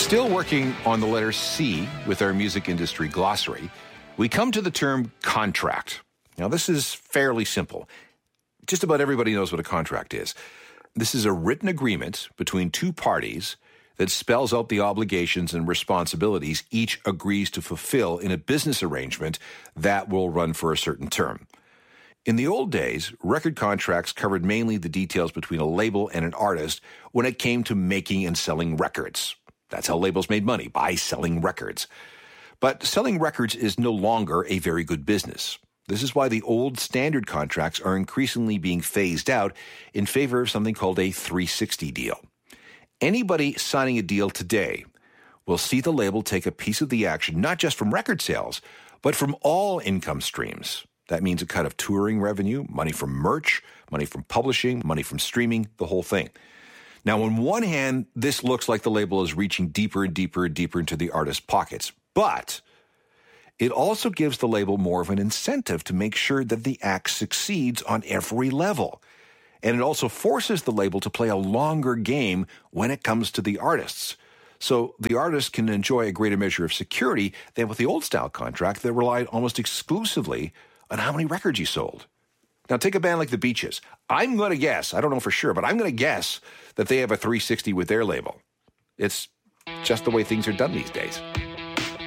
Still working on the letter C with our music industry glossary, we come to the term contract. Now, this is fairly simple. Just about everybody knows what a contract is. This is a written agreement between two parties that spells out the obligations and responsibilities each agrees to fulfill in a business arrangement that will run for a certain term. In the old days, record contracts covered mainly the details between a label and an artist when it came to making and selling records. That's how labels made money, by selling records. But selling records is no longer a very good business. This is why the old standard contracts are increasingly being phased out in favor of something called a 360 deal. Anybody signing a deal today will see the label take a piece of the action, not just from record sales, but from all income streams. That means a cut of touring revenue, money from merch, money from publishing, money from streaming, the whole thing. Now, on one hand, this looks like the label is reaching deeper and deeper and deeper into the artist's pockets, but it also gives the label more of an incentive to make sure that the act succeeds on every level. And it also forces the label to play a longer game when it comes to the artists. So the artist can enjoy a greater measure of security than with the old-style contract that relied almost exclusively on how many records you sold. Now, take a band like the Beaches. I'm going to guess, I don't know for sure, but I'm going to guess that they have a 360 with their label. It's just the way things are done these days.